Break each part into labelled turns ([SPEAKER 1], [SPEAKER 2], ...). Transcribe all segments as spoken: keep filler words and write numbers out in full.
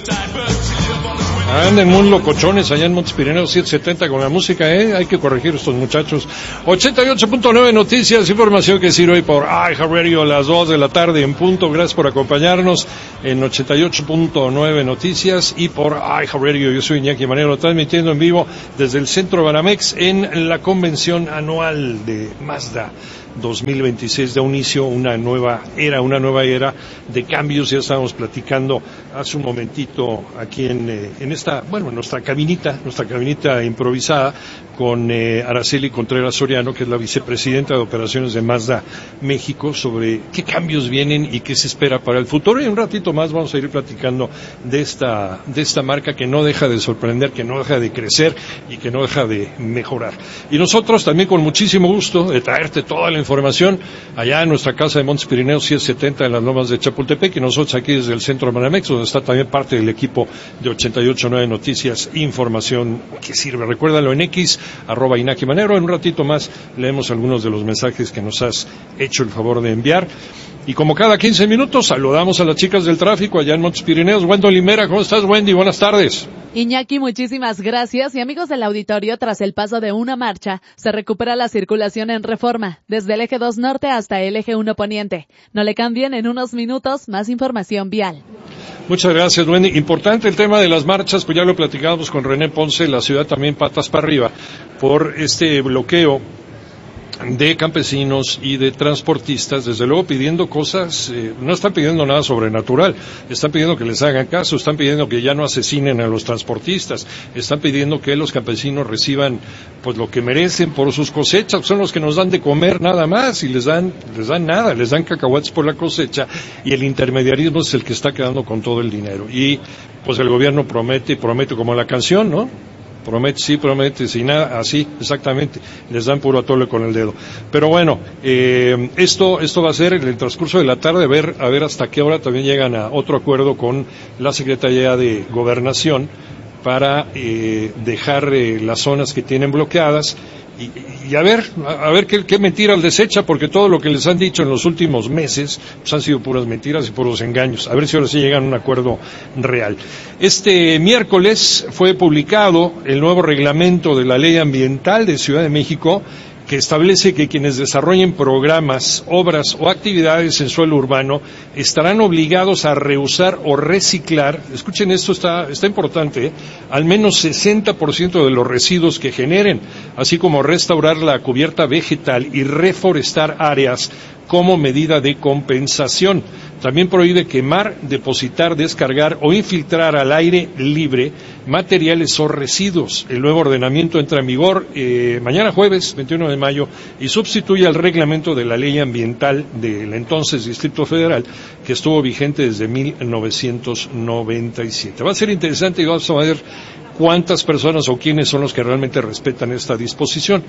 [SPEAKER 1] Anden muy locochones allá en Montes Pirineos setecientos setenta con la música, ¿eh? Hay que corregir estos muchachos. ochenta y ocho punto nueve Noticias, información que sirve hoy por iHeartRadio a las dos de la tarde en punto. Gracias por acompañarnos en ochenta y ocho punto nueve Noticias y por iHeartRadio. Yo soy Iñaki Manero, transmitiendo en vivo desde el Centro Banamex en la convención anual de Mazda dos mil veintiséis. Da un inicio una nueva era, una nueva era de cambios. Ya estábamos platicando hace un momentito aquí en, eh, en esta, bueno, nuestra cabinita, nuestra cabinita improvisada con eh, Araceli Contreras Soriano, que es la vicepresidenta de operaciones de Mazda México, sobre qué cambios vienen y qué se espera para el futuro. Y un ratito más vamos a ir platicando de esta, de esta marca que no deja de sorprender, que no deja de crecer y que no deja de mejorar. Y nosotros también con muchísimo gusto de traerte toda la información allá en nuestra casa de Montes Pirineos setecientos setenta en las Lomas de Chapultepec, y nosotros aquí desde el Centro Banamex, donde está también parte del equipo de ochenta y ocho punto nueve Noticias, información que sirve. Recuérdalo en X, arroba Iñaki Manero. En un ratito más leemos algunos de los mensajes que nos has hecho el favor de enviar. Y como cada quince minutos, saludamos a las chicas del tráfico allá en Montes Pirineos. Wendy Limera, ¿cómo estás, Wendy? Buenas tardes.
[SPEAKER 2] Iñaki, muchísimas gracias. Y amigos del auditorio, tras el paso de una marcha, se recupera la circulación en Reforma, desde el eje dos norte hasta el eje uno poniente. No le cambien, en unos minutos más información vial.
[SPEAKER 1] Muchas gracias, Wendy. Importante el tema de las marchas, pues ya lo platicábamos con René Ponce, la ciudad también patas para arriba, por este bloqueo de campesinos y de transportistas, desde luego pidiendo cosas. Eh, no están pidiendo nada sobrenatural, están pidiendo que les hagan caso, están pidiendo que ya no asesinen a los transportistas, están pidiendo que los campesinos reciban pues lo que merecen por sus cosechas. Son los que nos dan de comer nada más, y les dan les dan nada, les dan cacahuates por la cosecha, y el intermediarismo es el que está quedando con todo el dinero. Y pues el gobierno promete y promete, como la canción, ¿no? Promete, sí, promete, sí, nada, así, exactamente, les dan puro atole con el dedo. Pero bueno, eh, esto esto va a ser en el transcurso de la tarde, a ver, a ver hasta qué hora también llegan a otro acuerdo con la Secretaría de Gobernación para eh, dejar eh, las zonas que tienen bloqueadas. Y, y a ver, a, a ver qué, qué mentiras desecha, porque todo lo que les han dicho en los últimos meses pues han sido puras mentiras y puros engaños. A ver si ahora sí llegan a un acuerdo real. Este miércoles fue publicado el nuevo reglamento de la Ley Ambiental de Ciudad de México, que establece que quienes desarrollen programas, obras o actividades en suelo urbano estarán obligados a reusar o reciclar, escuchen esto, está, está importante, ¿eh? al menos sesenta por ciento de los residuos que generen, así como restaurar la cubierta vegetal y reforestar áreas como medida de compensación. También prohíbe quemar, depositar, descargar o infiltrar al aire libre materiales o residuos. El nuevo ordenamiento entra en vigor eh, mañana jueves, veintiuno de mayo, y sustituye al reglamento de la Ley Ambiental del entonces Distrito Federal, que estuvo vigente desde mil novecientos noventa y siete. Va a ser interesante y vamos a ver cuántas personas o quiénes son los que realmente respetan esta disposición.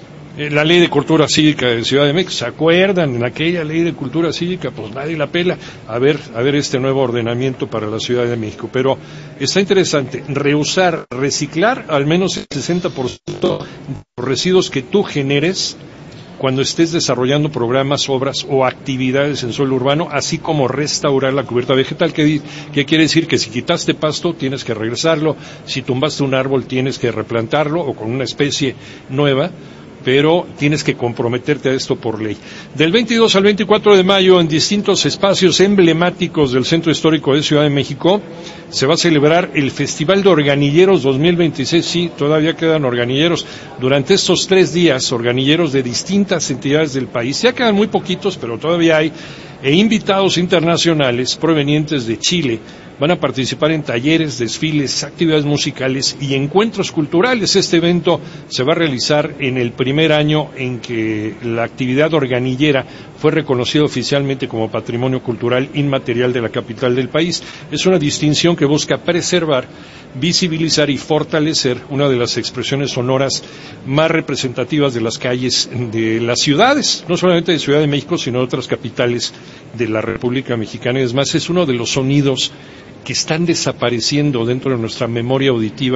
[SPEAKER 1] La Ley de Cultura Cívica de Ciudad de México, ¿se acuerdan? En aquella Ley de Cultura Cívica, pues nadie la pela. A ver, a ver este nuevo ordenamiento para la Ciudad de México. Pero está interesante, reusar, reciclar al menos el sesenta por ciento de los residuos que tú generes cuando estés desarrollando programas, obras o actividades en suelo urbano, así como restaurar la cubierta vegetal, que, que quiere decir que si quitaste pasto tienes que regresarlo, si tumbaste un árbol tienes que replantarlo o con una especie nueva, pero tienes que comprometerte a esto por ley. Del veintidós al veinticuatro de mayo, en distintos espacios emblemáticos del Centro Histórico de Ciudad de México, se va a celebrar el Festival de Organilleros dos mil veintiséis. Sí, todavía quedan organilleros. Durante estos tres días, organilleros de distintas entidades del país, ya quedan muy poquitos, pero todavía hay, e invitados internacionales provenientes de Chile, van a participar en talleres, desfiles, actividades musicales y encuentros culturales. Este evento se va a realizar en el primer año en que la actividad organillera fue reconocida oficialmente como Patrimonio Cultural Inmaterial de la capital del país. Es una distinción que busca preservar, visibilizar y fortalecer una de las expresiones sonoras más representativas de las calles de las ciudades, no solamente de Ciudad de México, sino de otras capitales de la República Mexicana. Y es más, es uno de los sonidos que están desapareciendo dentro de nuestra memoria auditiva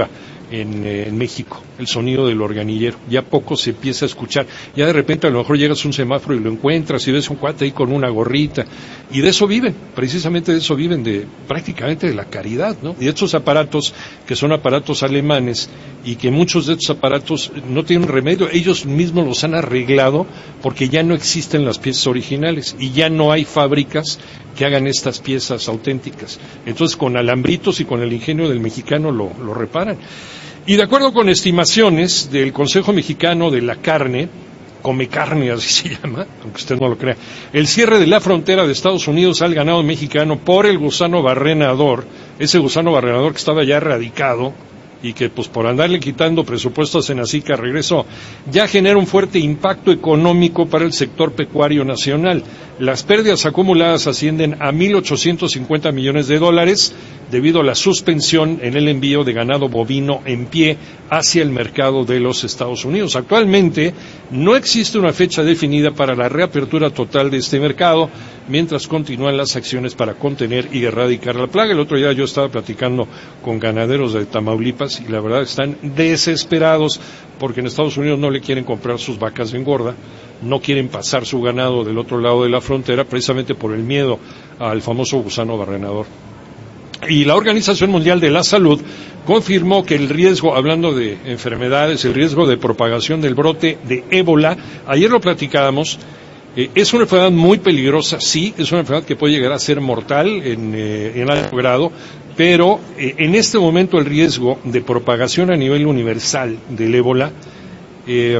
[SPEAKER 1] En, eh, en México, el sonido del organillero, ya poco se empieza a escuchar, ya de repente a lo mejor llegas a un semáforo y lo encuentras y ves un cuate ahí con una gorrita, y de eso viven, precisamente de eso viven, de prácticamente de la caridad, ¿no? Y estos aparatos, que son aparatos alemanes, y que muchos de estos aparatos no tienen remedio, ellos mismos los han arreglado, porque ya no existen las piezas originales, y ya no hay fábricas que hagan estas piezas auténticas. Entonces con alambritos y con el ingenio del mexicano lo, lo reparan. Y de acuerdo con estimaciones del Consejo Mexicano de la Carne, Come Carne así se llama, aunque usted no lo crea, el cierre de la frontera de Estados Unidos al ganado mexicano por el gusano barrenador, ese gusano barrenador que estaba ya erradicado, y que pues por andarle quitando presupuestos a Senacica regresó, ya genera un fuerte impacto económico para el sector pecuario nacional. Las pérdidas acumuladas ascienden a mil ochocientos cincuenta millones de dólares debido a la suspensión en el envío de ganado bovino en pie hacia el mercado de los Estados Unidos. Actualmente no existe una fecha definida para la reapertura total de este mercado, mientras continúan las acciones para contener y erradicar la plaga. El otro día yo estaba platicando con ganaderos de Tamaulipas y la verdad están desesperados porque en Estados Unidos no le quieren comprar sus vacas de engorda, no quieren pasar su ganado del otro lado de la frontera precisamente por el miedo al famoso gusano barrenador. Y la Organización Mundial de la Salud confirmó que el riesgo, hablando de enfermedades, el riesgo de propagación del brote de ébola, ayer lo platicábamos, eh, es una enfermedad muy peligrosa, sí, es una enfermedad que puede llegar a ser mortal en, eh, en alto grado, pero eh, en este momento el riesgo de propagación a nivel universal del ébola eh,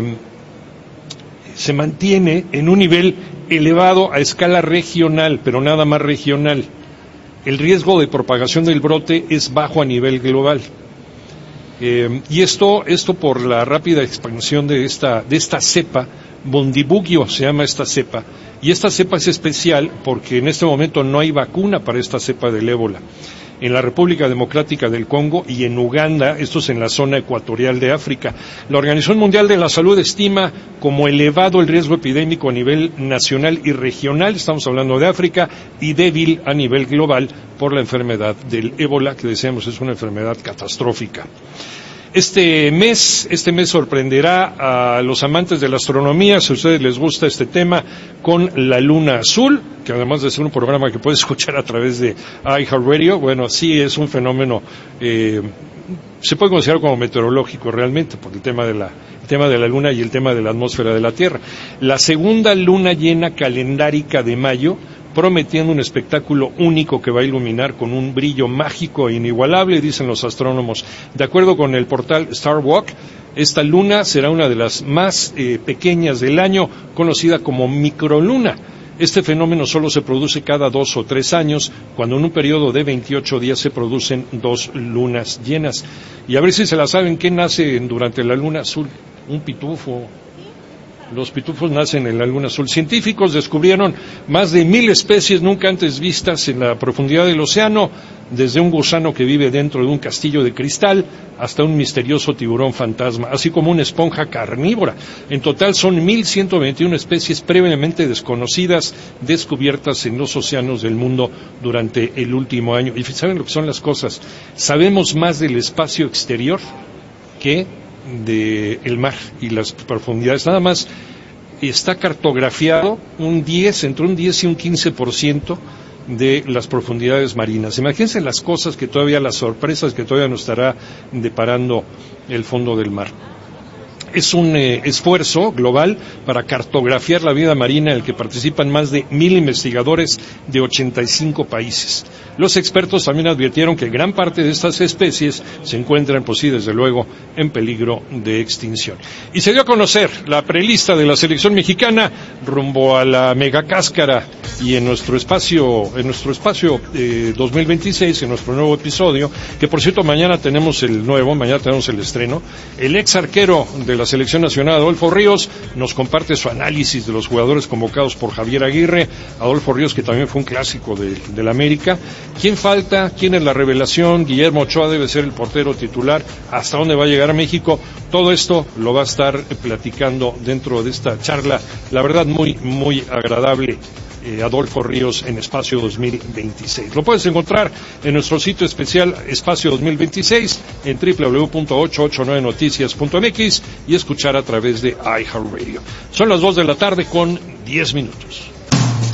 [SPEAKER 1] se mantiene en un nivel elevado a escala regional, pero nada más regional. El riesgo de propagación del brote es bajo a nivel global. Eh, y esto, esto por la rápida expansión de esta, de esta cepa, Bundibugyo se llama esta cepa, y esta cepa es especial porque en este momento no hay vacuna para esta cepa del ébola. En la República Democrática del Congo y en Uganda, esto es en la zona ecuatorial de África. La Organización Mundial de la Salud estima como elevado el riesgo epidémico a nivel nacional y regional, estamos hablando de África, y débil a nivel global por la enfermedad del ébola, que decíamos es una enfermedad catastrófica. Este mes, este mes sorprenderá a los amantes de la astronomía, si a ustedes les gusta este tema, con la luna azul, que además de ser un programa que puede escuchar a través de iHeartRadio, bueno, sí es un fenómeno, eh, se puede considerar como meteorológico realmente, por el tema de la, el tema de la luna y el tema de la atmósfera de la Tierra. La segunda luna llena calendárica de mayo, prometiendo un espectáculo único que va a iluminar con un brillo mágico e inigualable, dicen los astrónomos. De acuerdo con el portal Star Walk, esta luna será una de las más eh, pequeñas del año, conocida como microluna. Este fenómeno solo se produce cada dos o tres años, cuando en un periodo de veintiocho días se producen dos lunas llenas. Y a ver si se la saben, ¿qué nace durante la luna azul? Un pitufo. Los pitufos nacen en la luna azul. Científicos descubrieron más de mil especies nunca antes vistas en la profundidad del océano, desde un gusano que vive dentro de un castillo de cristal hasta un misterioso tiburón fantasma, así como una esponja carnívora. En total son mil ciento veintiuna especies previamente desconocidas descubiertas en los océanos del mundo durante el último año. Y ¿saben lo que son las cosas? Sabemos más del espacio exterior que de el mar y las profundidades. Nada más está cartografiado un diez, entre un diez y un quince por ciento de las profundidades marinas. Imagínense las cosas que todavía, las sorpresas que todavía nos estará deparando el fondo del mar. Es un eh, esfuerzo global para cartografiar la vida marina en el que participan más de mil investigadores de ochenta y cinco países. Los expertos también advirtieron que gran parte de estas especies se encuentran, pues sí, desde luego, en peligro de extinción. Y se dio a conocer la prelista de la selección mexicana rumbo a la megacáscara, y en nuestro espacio, en nuestro espacio eh, dos mil veintiséis, en nuestro nuevo episodio, que por cierto mañana tenemos el nuevo, mañana tenemos el estreno, el ex arquero de la Selección Nacional, Adolfo Ríos, nos comparte su análisis de los jugadores convocados por Javier Aguirre. Adolfo Ríos, que también fue un clásico de, de la América. ¿Quién falta? ¿Quién es la revelación? Guillermo Ochoa debe ser el portero titular. ¿Hasta dónde va a llegar a México? Todo esto lo va a estar platicando dentro de esta charla, la verdad muy, muy agradable. eh, Adolfo Ríos en Espacio dos mil veintiséis. Lo puedes encontrar en nuestro sitio especial Espacio dos mil veintiséis en doble u doble u doble u punto ochocientos ochenta y nueve noticias punto m x y escuchar a través de iHeartRadio. Son las dos de la tarde con diez minutos.